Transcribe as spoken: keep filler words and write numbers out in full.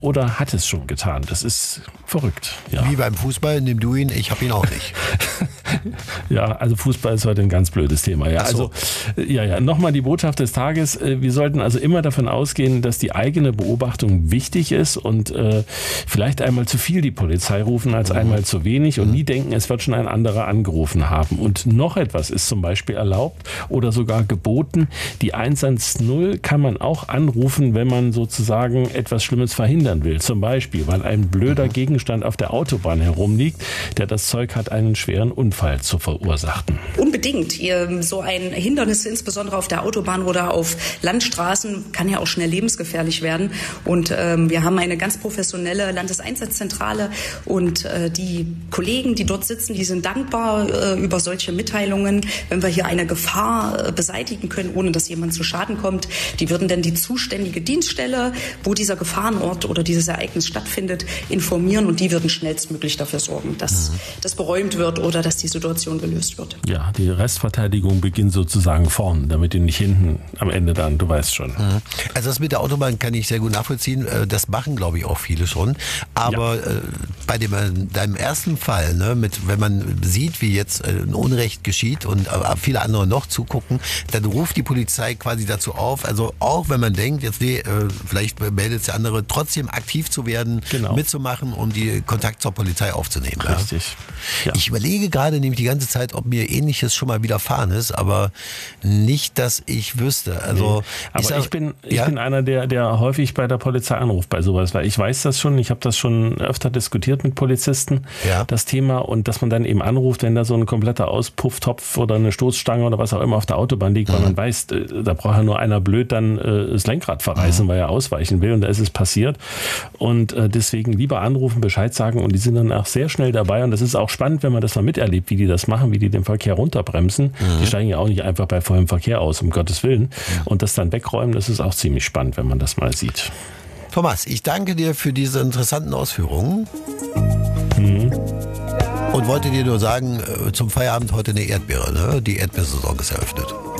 oder hat es schon getan. Das ist verrückt. Ja. Wie beim Fußball, nimm du ihn, ich hab ihn auch nicht. Ja, also Fußball ist heute ein ganz blödes Thema. Ja, so. also ja, ja. Nochmal die Botschaft des Tages. Wir sollten also immer davon ausgehen, dass die eigene Beobachtung wichtig ist und äh, vielleicht einmal zu viel die Polizei rufen als einmal zu wenig und nie denken, es wird schon ein anderer angerufen haben. Und noch etwas ist zum Beispiel erlaubt oder sogar geboten. Die eins eins null kann man auch anrufen, wenn man sozusagen etwas Schlimmes verhindern will. Zum Beispiel, weil ein blöder Gegenstand auf der Autobahn herumliegt, der das Zeug hat, einen schweren Unfall zu verursachen. Unbedingt. So ein Hindernis, insbesondere auf der Autobahn oder auf Landstraßen, kann ja auch schnell lebensgefährlich werden. Und ähm, wir haben eine ganz professionelle Landeseinsatzzentrale und äh, die Kollegen, die dort sitzen, die sind dankbar äh, über solche Mitteilungen, wenn wir hier eine Gefahr äh, beseitigen können, ohne dass jemand zu Schaden kommt. Die würden dann die zuständige Dienststelle, wo dieser Gefahrenort oder dieses Ereignis stattfindet, informieren und die würden schnellstmöglich dafür sorgen, dass mhm. das beräumt wird oder dass die Situation gelöst wird. Ja, die Restverteidigung beginnt sozusagen vorn, damit die nicht hinten am Ende dann, du weißt schon. Mhm. Also das mit der Autobahn kann ich sehr gut nachvollziehen. Das machen, glaube ich, auch viele schon. Aber ja. äh, bei dem, deinem ersten Fall, ne, mit, wenn man sieht, wie jetzt ein Unrecht geschieht und äh, viele andere noch zugucken, dann ruft die Polizei quasi dazu auf, also auch wenn man denkt, jetzt nee, äh, vielleicht meldet es der andere, trotzdem aktiv zu werden, genau. mitzumachen, um die Kontakt zur Polizei aufzunehmen. Richtig. Ja. Ich überlege gerade nämlich die ganze Zeit, ob mir Ähnliches schon mal widerfahren ist, aber nicht, dass ich wüsste. Also nee. Aber ich, ich, ich, bin, ich ja? bin einer, der, der häufig bei der Polizei anruft bei sowas, weil ich weiß das schon, ich habe das schon öfter diskutiert mit Polizisten, ja. das Thema, und dass man dann eben anruft, wenn da so ein kompletter Auspufftopf oder eine Stoßstange oder was auch immer auf der Autobahn liegt, mhm. weil man weiß, da braucht ja nur einer blöd dann äh, das Lenkrad verreißen, mhm. weil er ausweichen will, und da ist es passiert. Und äh, deswegen lieber anrufen, Bescheid sagen, und die sind dann auch sehr schnell dabei, und das ist auch spannend, wenn man das mal miterlebt, wie die das machen, wie die den Verkehr runterbremsen. Mhm. Die steigen ja auch nicht einfach bei vollem Verkehr aus, um Gottes Willen. Mhm. Und das dann wegräumen, das ist auch ziemlich spannend, wenn man das mal sieht. Thomas, ich danke dir für diese interessanten Ausführungen. Mhm. Und wollte dir nur sagen, zum Feierabend heute eine Erdbeere, ne? Die Erdbeersaison ist eröffnet.